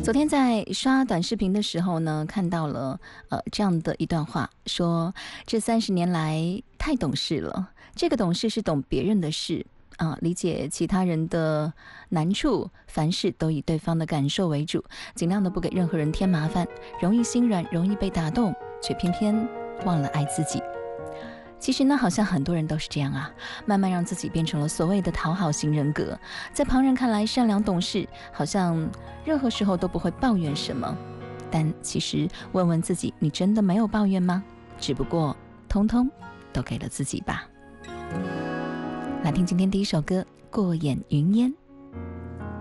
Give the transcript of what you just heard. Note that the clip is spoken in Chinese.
昨天在刷短视频的时候呢，看到了这样的一段话，说这30年来太懂事了。这个懂事是懂别人的事理解其他人的难处，凡事都以对方的感受为主，尽量的不给任何人添麻烦，容易心软，容易被打动，却偏偏忘了爱自己。其实呢，好像很多人都是这样慢慢让自己变成了所谓的讨好型人格，在旁人看来善良懂事，好像任何时候都不会抱怨什么。但其实问问自己，你真的没有抱怨吗？只不过通通都给了自己吧。来听今天第一首歌《过眼云烟》。